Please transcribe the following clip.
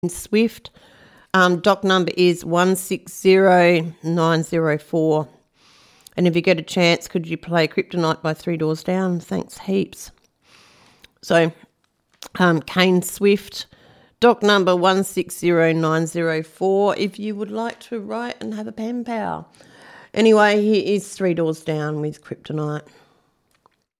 Swift. Doc number is 160904. And if you get a chance, could you play Kryptonite by Three Doors Down? Thanks heaps. So, Kane Swift, doc number 160904, if you would like to write and have a pen pal. Anyway, here is Three Doors Down with Kryptonite.